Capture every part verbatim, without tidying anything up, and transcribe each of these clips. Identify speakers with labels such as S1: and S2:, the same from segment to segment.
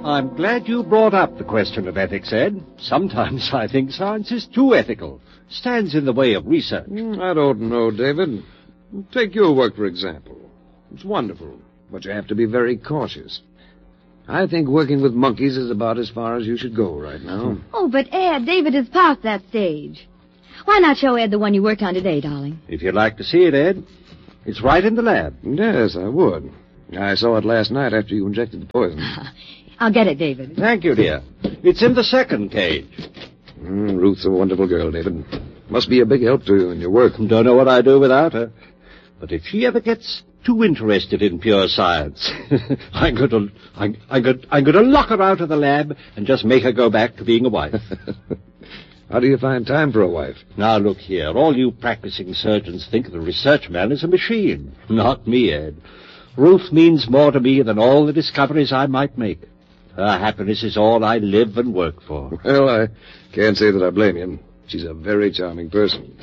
S1: I'm glad you brought up the question of ethics, Ed. Sometimes I think science is too ethical. Stands in the way of research.
S2: I don't know, David. Take your work, for example. It's wonderful, but you have to be very cautious. I think working with monkeys is about as far as you should go right now.
S3: Oh, but Ed, David is past that stage. Why not show Ed the one you worked on today, darling?
S1: If you'd like to see it, Ed, it's right in the lab.
S2: Yes, I would. I saw it last night after you injected the poison.
S3: I'll get it, David.
S1: Thank you, dear. It's in the second cage.
S2: Mm, Ruth's a wonderful girl, David. Must be a big help to you in your work.
S1: Don't know what I'd do without her. But if she ever gets too interested in pure science, I'm going to, I'm, I'm, going, I'm going to lock her out of the lab and just make her go back to being a wife.
S2: How do you find time for a wife?
S1: Now, look here. All you practicing surgeons think the research man is a machine. Not me, Ed. Ruth means more to me than all the discoveries I might make. Her happiness is all I live and work for.
S2: Well, I can't say that I blame you. She's a very charming person.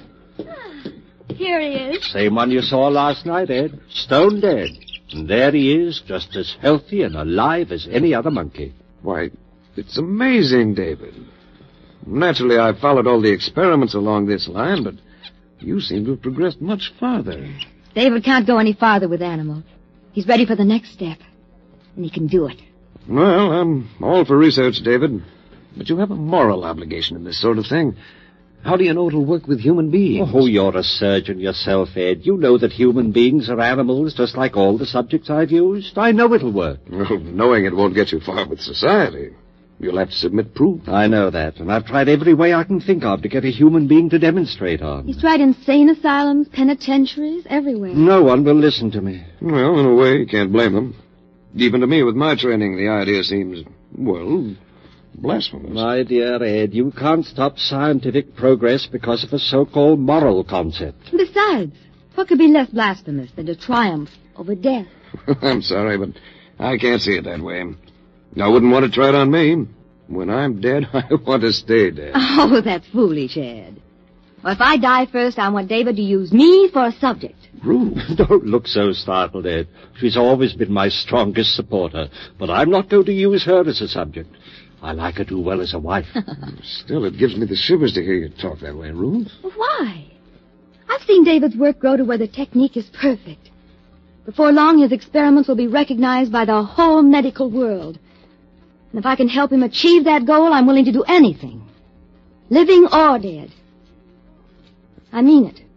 S3: Here he is.
S1: Same one you saw last night, Ed. Stone dead. And there he is, just as healthy and alive as any other monkey.
S2: Why, it's amazing, David. Naturally, I've followed all the experiments along this line, but you seem to have progressed much farther.
S3: David can't go any farther with animals. He's ready for the next step, and he can do it.
S2: Well, I'm all for research, David, but you have a moral obligation in this sort of thing. How do you know it'll work with human beings?
S1: Oh, you're a surgeon yourself, Ed. You know that human beings are animals, just like all the subjects I've used. I know it'll work.
S2: Well, knowing it won't get you far with society. You'll have to submit proof.
S1: I know that, and I've tried every way I can think of to get a human being to demonstrate on.
S3: He's tried insane asylums, penitentiaries, everywhere.
S1: No one will listen to me.
S2: Well, in a way, you can't blame them. Even to me, with my training, the idea seems, well, blasphemous.
S1: My dear Ed, you can't stop scientific progress because of a so-called moral concept.
S3: Besides, what could be less blasphemous than to triumph over death?
S2: I'm sorry, but I can't see it that way. I wouldn't want to try it on me. When I'm dead, I want to stay dead.
S3: Oh, that's foolish, Ed. Well, if I die first, I want David to use me for a subject.
S2: Ruth.
S1: Don't look so startled, Ed. She's always been my strongest supporter, but I'm not going to use her as a subject. I like her too well as a wife.
S2: Still, it gives me the shivers to hear you talk that way, Ruth.
S3: Why? I've seen David's work grow to where the technique is perfect. Before long, his experiments will be recognized by the whole medical world. And if I can help him achieve that goal, I'm willing to do anything. Living or dead. I mean it.